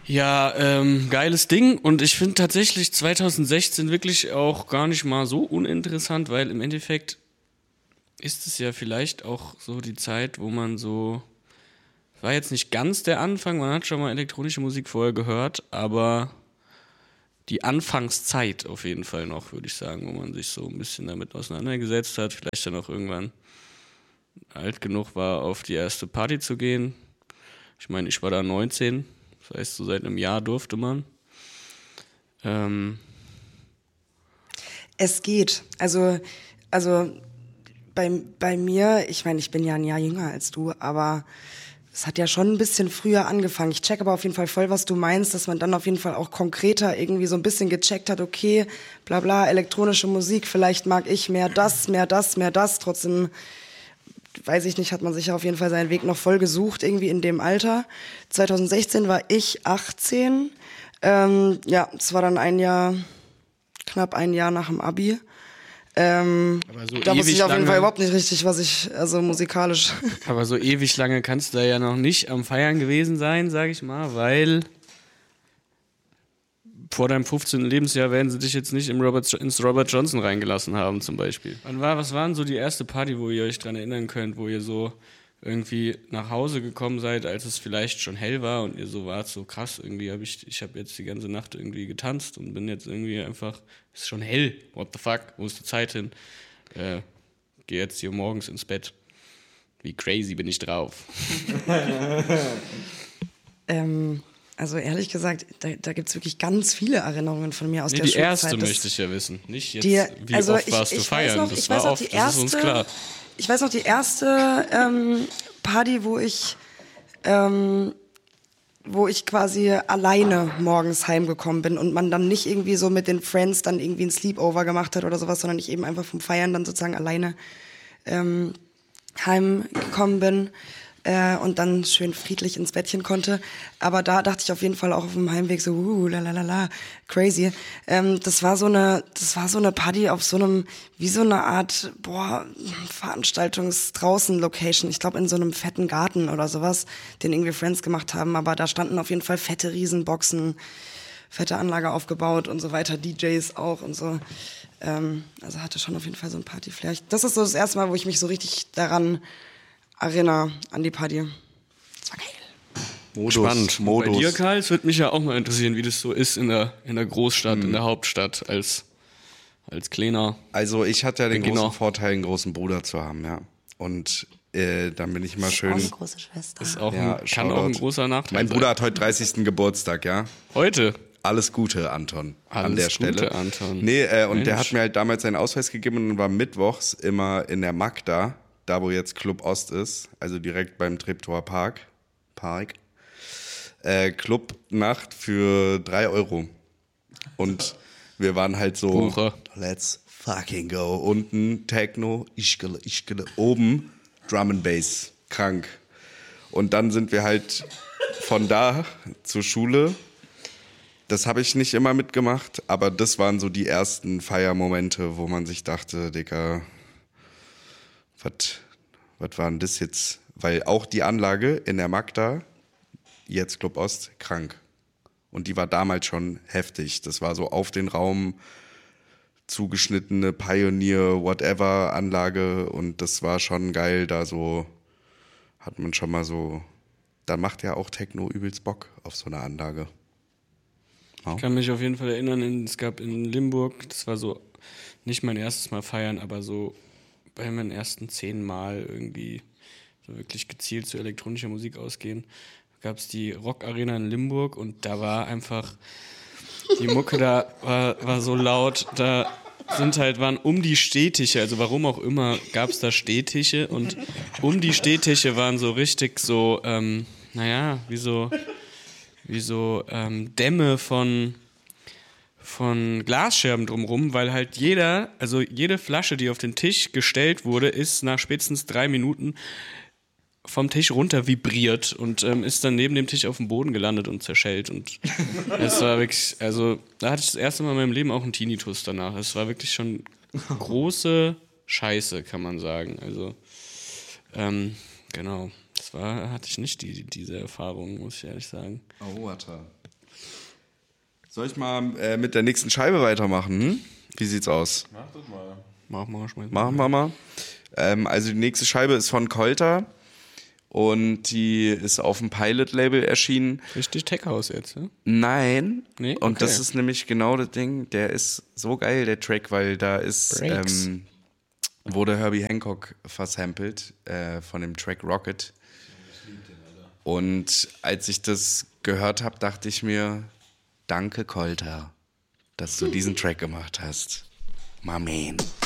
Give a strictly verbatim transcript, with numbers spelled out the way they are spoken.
Ja, ähm, geiles Ding und ich finde tatsächlich zwanzig sechzehn wirklich auch gar nicht mal so uninteressant, weil im Endeffekt ist es ja vielleicht auch so die Zeit, wo man so, war jetzt nicht ganz der Anfang, man hat schon mal elektronische Musik vorher gehört, aber die Anfangszeit auf jeden Fall noch, würde ich sagen, wo man sich so ein bisschen damit auseinandergesetzt hat, vielleicht dann auch irgendwann alt genug war, auf die erste Party zu gehen. Ich meine, ich war da neunzehn, das heißt, so seit einem Jahr durfte man. Ähm es geht. Also, also bei, bei mir, ich meine, ich bin ja ein Jahr jünger als du, aber es hat ja schon ein bisschen früher angefangen. Ich check aber auf jeden Fall voll, was du meinst, dass man dann auf jeden Fall auch konkreter irgendwie so ein bisschen gecheckt hat, okay, bla bla, elektronische Musik, vielleicht mag ich mehr das, mehr das, mehr das. Trotzdem, weiß ich nicht, hat man sich ja auf jeden Fall seinen Weg noch voll gesucht, irgendwie in dem Alter. zwanzig sechzehn war ich achtzehn. Ähm, ja, es war dann ein Jahr, knapp ein Jahr nach dem Abi. Ähm, aber so da wusste ich auf jeden lange, Fall überhaupt nicht richtig, was ich, also musikalisch. Aber so ewig lange kannst du da ja noch nicht am Feiern gewesen sein, sag ich mal, weil vor deinem fünfzehnten Lebensjahr werden sie dich jetzt nicht im Robert, ins Robert Johnson reingelassen haben, zum Beispiel. Wann war, was war denn so die erste Party, wo ihr euch dran erinnern könnt, wo ihr so irgendwie nach Hause gekommen seid, als es vielleicht schon hell war und ihr so wart, so krass, irgendwie habe ich, ich habe jetzt die ganze Nacht irgendwie getanzt und bin jetzt irgendwie einfach, es ist schon hell, what the fuck, wo ist die Zeit hin? Äh, geh jetzt hier morgens ins Bett. Wie crazy bin ich drauf? ähm, also ehrlich gesagt, da, da gibt es wirklich ganz viele Erinnerungen von mir aus nee, der die Schulzeit. Die erste das, möchte ich ja wissen, nicht jetzt, die, wie also oft ich, warst ich du feiern, noch, das war oft, die erste, das ist uns klar. Ich weiß noch, die erste ähm, Party, wo ich, ähm, wo ich quasi alleine morgens heimgekommen bin und man dann nicht irgendwie so mit den Friends dann irgendwie ein Sleepover gemacht hat oder sowas, sondern ich eben einfach vom Feiern dann sozusagen alleine ähm, heimgekommen bin äh, und dann schön friedlich ins Bettchen konnte. Aber da dachte ich auf jeden Fall auch auf dem Heimweg so, uh, la la la la, crazy. Ähm, das war so eine, das war so eine Party auf so einem, wie so eine Art, boah, Veranstaltungs-Draußen-Location. Ich glaube in so einem fetten Garten oder sowas, den irgendwie Friends gemacht haben. Aber da standen auf jeden Fall fette Riesenboxen, fette Anlage aufgebaut und so weiter, D Js auch und so. Ähm, also hatte schon auf jeden Fall so ein Party-Flair. Das ist so das erste Mal, wo ich mich so richtig daran erinnere, an die Party. Das war geil. Modus, Spannend. Modus. Bei dir, Karl, es würde mich ja auch mal interessieren, wie das so ist in der, in der Großstadt, hm. in der Hauptstadt als, als Kleiner. Also ich hatte ja den großen Vorteil, einen großen Bruder zu haben, ja. Und äh, dann bin ich mal schön... Auch eine große Schwester. Ist auch ja, ein, kann auch ein großer Nachteil Mein sein. Bruder hat heute dreißigsten Geburtstag, ja. Heute? Alles Gute, Anton, Alles an der Gute, Stelle. Anton. Nee, äh, und Mensch. der hat mir halt damals seinen Ausweis gegeben und war mittwochs immer in der Magda, da wo jetzt Club Ost ist, also direkt beim Treptower Park, Park, äh, Clubnacht für drei Euro. Und wir waren halt so, Buche. Let's fucking go. Unten Techno, Ischgele, Ischgele, oben Drum and Bass, krank. Und dann sind wir halt von da zur Schule. Das habe ich nicht immer mitgemacht, aber das waren so die ersten Feiermomente, wo man sich dachte, Digga, was war denn das jetzt? Weil auch die Anlage in der Magda, jetzt Club Ost, krank. Und die war damals schon heftig. Das war so auf den Raum zugeschnittene Pioneer, whatever Anlage und das war schon geil, da so hat man schon mal so, da macht ja auch Techno übelst Bock auf so eine Anlage. Ich kann mich auf jeden Fall erinnern, es gab in Limburg, das war so nicht mein erstes Mal feiern, aber so bei meinen ersten zehn Mal irgendwie so wirklich gezielt zu elektronischer Musik ausgehen, gab es die Rock Arena in Limburg und da war einfach, die Mucke da war, war so laut, da sind halt, waren um die Stehtische, also warum auch immer gab es da Stehtische und um die Stehtische waren so richtig so, ähm, naja, wie so... wie so ähm, Dämme von, von Glasscherben drumrum, weil halt jeder, also jede Flasche, die auf den Tisch gestellt wurde, ist nach spätestens drei Minuten vom Tisch runter vibriert und ähm, ist dann neben dem Tisch auf dem Boden gelandet und zerschellt. Und es war wirklich, also da hatte ich das erste Mal in meinem Leben auch einen Tinnitus danach. Es war wirklich schon große Scheiße, kann man sagen. Also, ähm, genau. Das war, hatte ich nicht die, diese Erfahrung, muss ich ehrlich sagen. Oh, Water. Soll ich mal äh, mit der nächsten Scheibe weitermachen? Hm? Wie sieht's aus? Mach das mal. Mach mal, schmeiß mal. Machen wir mal. Ähm, also die nächste Scheibe ist von Kolter und die ist auf dem Pilot-Label erschienen. Richtig Tech House jetzt, ne? Nein. Nee? Und Okay. das ist nämlich genau das Ding. Der ist so geil, der Track, weil da ist ähm, wurde Herbie Hancock versampelt äh, von dem Track Rocket. Und als ich das gehört habe, dachte ich mir, danke Kolter, dass du diesen Track gemacht hast. My man.